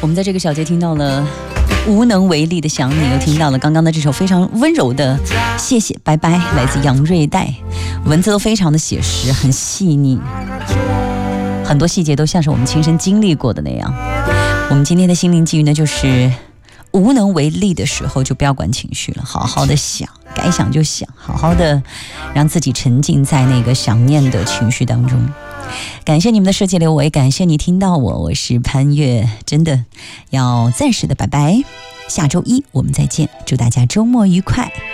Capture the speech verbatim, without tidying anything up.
我们在这个小节听到了无能为力的想你，又听到了刚刚的这首非常温柔的谢谢拜拜，来自杨瑞代，文字都非常的写实，很细腻，很多细节都像是我们亲身经历过的那样。我们今天的心灵寄语呢，就是无能为力的时候就不要管情绪了，好好的想，该想就想，好好的让自己沉浸在那个想念的情绪当中。感谢你们的设计流，我也感谢你听到我，我是潘越，真的要暂时的拜拜，下周一我们再见，祝大家周末愉快。